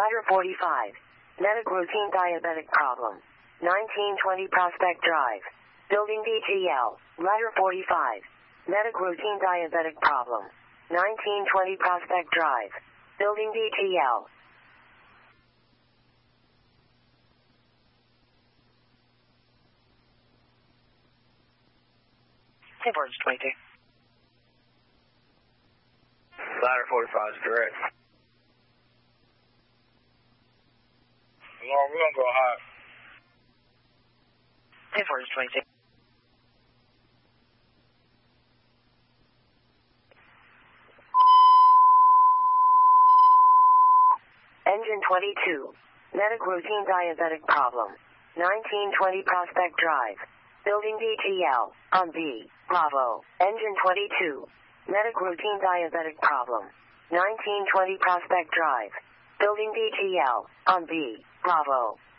Letter 45. Medic routine diabetic problem. 1920 Prospect Drive. Building DGL. Letter 45. Medic routine diabetic problem. 1920 Prospect Drive. Building DGL. Import's 22. Ladder 45 is correct. Alarm, we're going to go high. Import's 22. Engine 22. Medic routine diabetic problem. 1920 Prospect Drive. Building DGL. On B. Bravo. Engine 22. Medic routine diabetic problem. 1920 Prospect Drive. Building DGL. On B. Bravo.